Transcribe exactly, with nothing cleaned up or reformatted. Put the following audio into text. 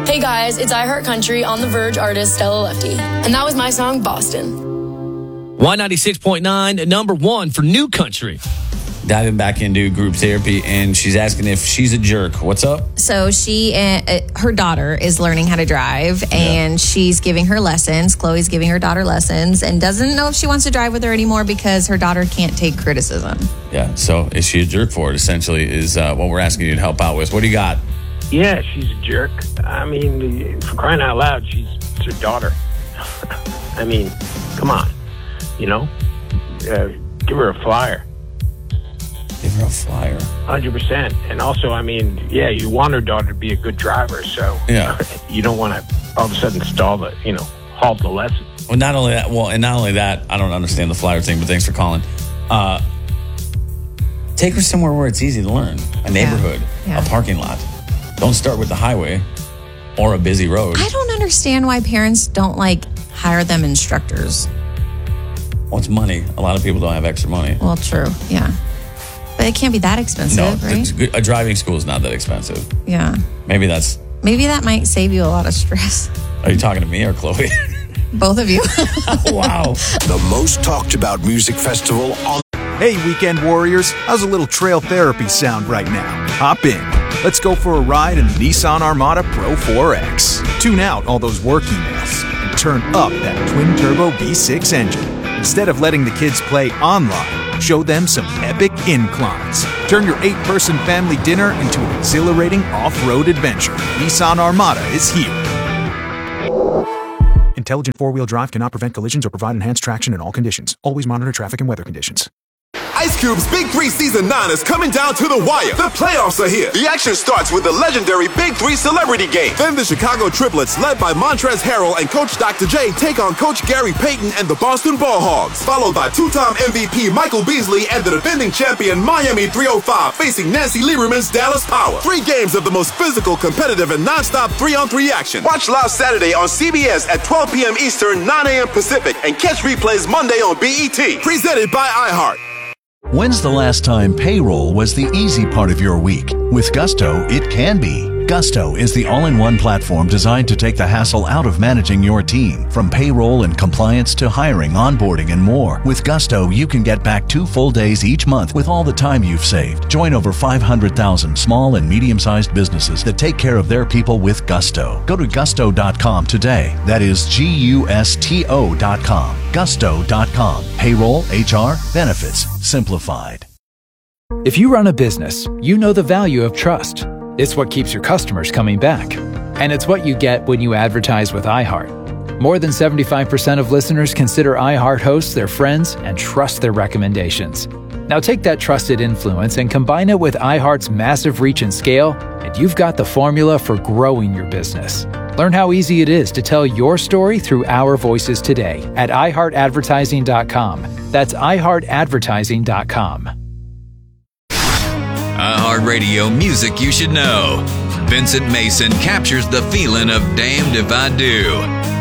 Hey guys, it's iHeartCountry on the Verge artist Stella Lefty. And that was my song, Boston. Y ninety-six point nine, number one for New Country. Diving back into group therapy, and she's asking if she's a jerk. What's up? So she, uh, her daughter is learning how to drive, and yeah. she's giving her lessons. Chloe's giving her daughter lessons, and doesn't know if she wants to drive with her anymore because her daughter can't take criticism. Yeah, so is she a jerk for it, essentially, is uh, what we're asking you to help out with. What do you got? Yeah, she's a jerk. I mean, for crying out loud, she's it's her daughter. I mean, come on, you know? Uh, give her a flyer. Give her a flyer. one hundred percent. And also, I mean, yeah, you want her daughter to be a good driver, so yeah. you don't want to all of a sudden stall the, you know, halt the lesson. Well, not only that, well, and not only that, I don't understand the flyer thing, but thanks for calling. Uh, take her somewhere where it's easy to learn. A neighborhood, yeah. Yeah. a parking lot. Don't start with the highway or a busy road. I don't understand why parents don't, like, hire them instructors. Well, it's money. A lot of people don't have extra money. Well, true, yeah. But it can't be that expensive, no, right? No, a driving school is not that expensive. Yeah. Maybe that's... Maybe that might save you a lot of stress. Are you talking to me or Chloe? Both of you. Wow. The most talked about music festival on... Hey, Weekend Warriors. How's a little trail therapy sound right now? Hop in. Let's go for a ride in the Nissan Armada Pro four X. Tune out all those work emails and turn up that twin-turbo V six engine. Instead of letting the kids play online, show them some epic inclines. Turn your eight-person family dinner into an exhilarating off-road adventure. Nissan Armada is here. Intelligent four-wheel drive cannot prevent collisions or provide enhanced traction in all conditions. Always monitor traffic and weather conditions. Ice Cube's Big Three Season nine is coming down to the wire. The playoffs are here. The action starts with the legendary Big Three Celebrity Game. Then the Chicago Triplets, led by Montrezl Harrell and Coach Doctor J, take on Coach Gary Payton and the Boston Ball Hogs. Followed by two-time M V P Michael Beasley and the defending champion Miami three oh five facing Nancy Lieberman's Dallas Power. Three games of the most physical, competitive, and non-stop three-on-three action. Watch live Saturday on C B S at twelve p.m. Eastern, nine a.m. Pacific, and catch replays Monday on B E T. Presented by iHeart. When's the last time payroll was the easy part of your week? With Gusto, it can be. Gusto is the all-in-one platform designed to take the hassle out of managing your team. From payroll and compliance to hiring, onboarding, and more. With Gusto, you can get back two full days each month with all the time you've saved. Join over five hundred thousand small and medium-sized businesses that take care of their people with Gusto. Go to gusto dot com today. That is G U S T O dot com. gusto dot com. Payroll, H R, benefits, simplified. If you run a business, you know the value of trust. It's what keeps your customers coming back. And it's what you get when you advertise with iHeart. More than seventy-five percent of listeners consider iHeart hosts their friends and trust their recommendations. Now take that trusted influence and combine it with iHeart's massive reach and scale, and you've got the formula for growing your business. Learn how easy it is to tell your story through our voices today at i heart advertising dot com. That's i heart advertising dot com. iHeartRadio music you should know. Vincent Mason captures the feeling of Damned If I Do.